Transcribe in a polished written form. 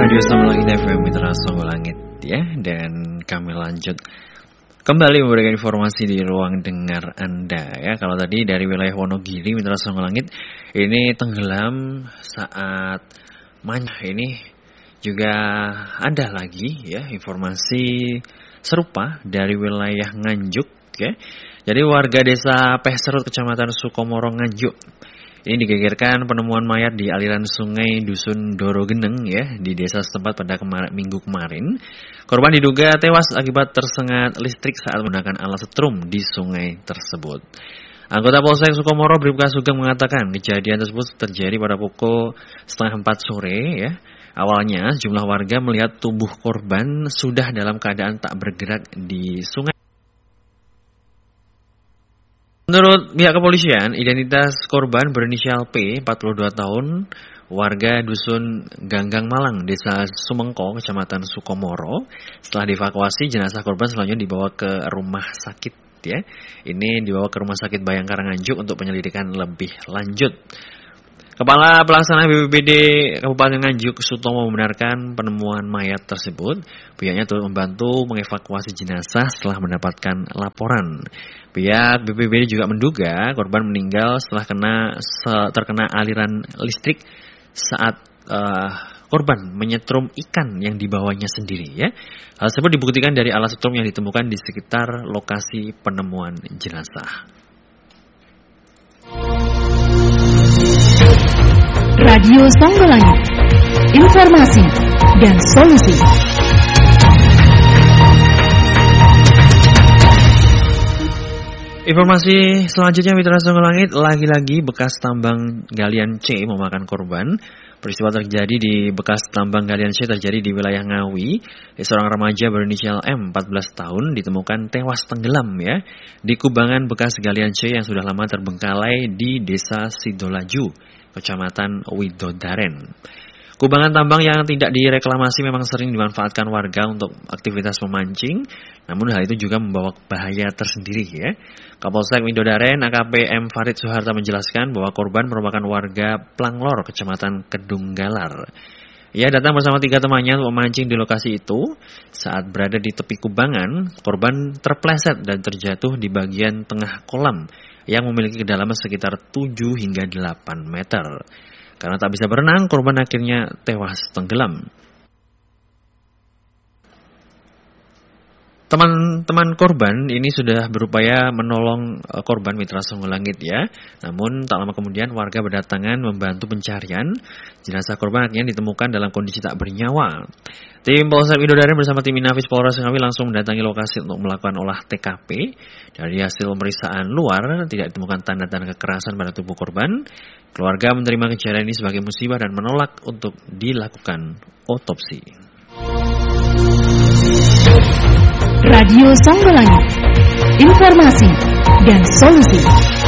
Radio Songgolangit FM Mitra Songgolangit ya. Dan kami lanjut kembali memberikan informasi di ruang dengar Anda ya. Kalau tadi dari wilayah Wonogiri Mitra Songgolangit ini tenggelam saat Manyah, ini juga ada lagi ya informasi serupa dari wilayah Nganjuk ya. Jadi warga desa Peserut Kecamatan Sukomoro Nganjuk ini digegerkan penemuan mayat di aliran sungai Dusun Dorogeneng ya di desa setempat pada minggu kemarin. Korban diduga tewas akibat tersengat listrik saat menggunakan alat setrum di sungai tersebut. Anggota Polsek Sukomoro Bribka Sugeng mengatakan kejadian tersebut terjadi pada pukul 3:30 sore ya. Awalnya jumlah warga melihat tubuh korban sudah dalam keadaan tak bergerak di sungai. Menurut pihak kepolisian, identitas korban berinisial P, 42 tahun, warga Dusun Ganggang Malang, Desa Sumengko, Kecamatan Sukomoro. Setelah dievakuasi, jenazah korban selanjutnya dibawa ke rumah sakit ya. Ini dibawa ke Rumah Sakit Bayangkara Nganjuk untuk penyelidikan lebih lanjut. Kepala Pelaksana BPBD Kabupaten Nganjuk Sutomo membenarkan penemuan mayat tersebut. Pihaknya turut membantu mengevakuasi jenazah setelah mendapatkan laporan. Pihak BPBD juga menduga korban meninggal setelah terkena aliran listrik saat korban menyetrum ikan yang dibawanya sendiri ya. Hal tersebut dibuktikan dari alat setrum yang ditemukan di sekitar lokasi penemuan jenazah. Radio Songgolangit, informasi dan solusi. Informasi selanjutnya Mitra Songgolangit, lagi-lagi bekas tambang galian C memakan korban. Peristiwa terjadi di bekas tambang galian C terjadi di wilayah Ngawi. Seorang remaja berinisial M, 14 tahun, ditemukan tewas tenggelam ya di kubangan bekas galian C yang sudah lama terbengkalai di Desa Sidolaju, Kecamatan Widodaren. Kubangan tambang yang tidak direklamasi memang sering dimanfaatkan warga untuk aktivitas memancing, namun hal itu juga membawa bahaya tersendiri ya. Kapolsek Widodaren AKP M Farid Soeharta menjelaskan bahwa korban merupakan warga Planglor, Kecamatan Kedunggalar. Ia datang bersama 3 temannya untuk memancing di lokasi itu. Saat berada di tepi kubangan, korban terpleset dan terjatuh di bagian tengah kolam yang memiliki kedalaman sekitar 7 hingga 8 meter. Karena tak bisa berenang, korban akhirnya tewas tenggelam. Teman-teman korban ini sudah berupaya menolong korban Mitra Songgolangit ya. Namun tak lama kemudian warga berdatangan membantu pencarian. Jenazah korban akhirnya ditemukan dalam kondisi tak bernyawa. Tim Polsek Widodaren bersama tim Inafis Polres Ngawi langsung mendatangi lokasi untuk melakukan olah TKP. Dari hasil pemeriksaan luar tidak ditemukan tanda-tanda kekerasan pada tubuh korban. Keluarga menerima kejadian ini sebagai musibah dan menolak untuk dilakukan otopsi. Radio Songgolangit, informasi dan solusi.